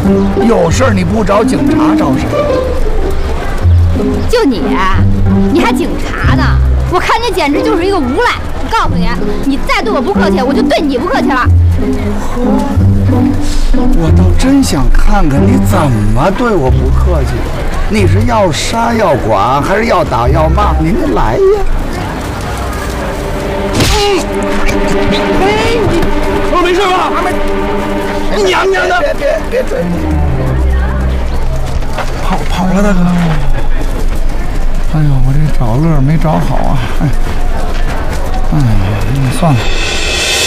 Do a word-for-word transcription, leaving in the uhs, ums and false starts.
有事儿你不找警察找谁？ 就你，你还警察呢？我看你简直就是一个无赖！我告诉你，你再对我不客气，我就对你不客气了。 我倒真想看看你怎么对我不客气。你是要杀要剐，还是要打要骂？您来呀！ 哎，你我没事吧？你娘娘的！ 别别别追！ 跑跑了，大哥！哎呦，我这找乐没找好啊！哎，哎，算了。